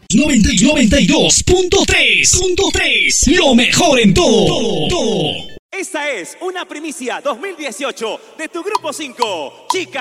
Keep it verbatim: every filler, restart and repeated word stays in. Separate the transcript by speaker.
Speaker 1: noventa y dos punto tres. Lo mejor en todo. todo, todo.
Speaker 2: Esta es una primicia dos mil dieciocho de tu Grupo cinco. Chica.